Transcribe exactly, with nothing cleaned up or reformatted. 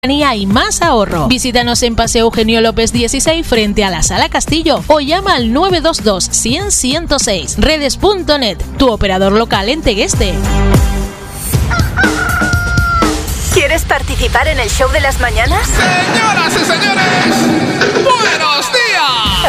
y más ahorro. Visítanos en Paseo Eugenio López dieciséis frente a la Sala Castillo o llama al nueve dos dos, cien, ciento seis. Redes punto net, tu operador local en Tegueste. ¿Quieres participar en el show de las mañanas? Señoras y señores, buenos